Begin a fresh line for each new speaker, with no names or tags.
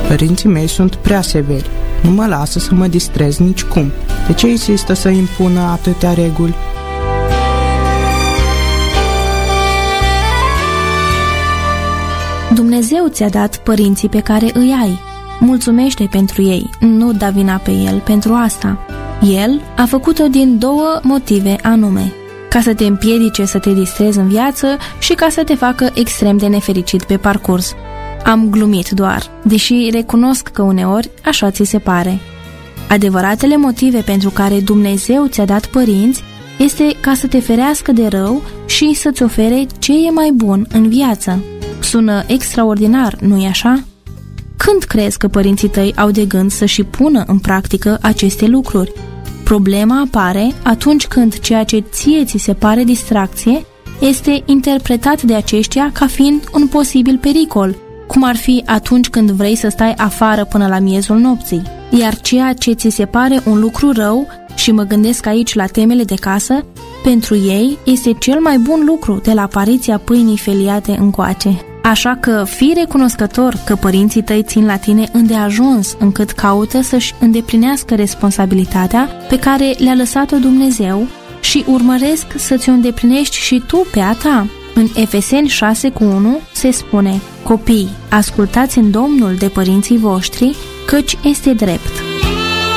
Părinții mei sunt prea severi. Nu mă lasă să mă distrez nicicum. De ce insistă să impună atâtea reguli?
Dumnezeu ți-a dat părinții pe care îi ai. Mulțumește pentru ei, nu da vina pe El pentru asta. El a făcut-o din două motive anume: ca să te împiedice să te distrezi în viață și ca să te facă extrem de nefericit pe parcurs. Am glumit doar, deși recunosc că uneori așa ți se pare. Adevăratele motive pentru care Dumnezeu ți-a dat părinți este ca să te ferească de rău și să-ți ofere ce e mai bun în viață. Sună extraordinar, nu-i așa? Când crezi că părinții tăi au de gând să și pună în practică aceste lucruri? Problema apare atunci când ceea ce ție ți se pare distracție este interpretat de aceștia ca fiind un posibil pericol, cum ar fi atunci când vrei să stai afară până la miezul nopții. Iar ceea ce ți se pare un lucru rău, și mă gândesc aici la temele de casă, pentru ei este cel mai bun lucru de la apariția pâinii feliate încoace. Așa că fii recunoscător că părinții tăi țin la tine îndeajuns încât caută să-și îndeplinească responsabilitatea pe care le-a lăsat-o Dumnezeu și urmăresc să ți-o îndeplinești și tu pe a ta. În Efeseni 6:1 se spune: Copii, ascultați în Domnul de părinții voștri, căci este drept.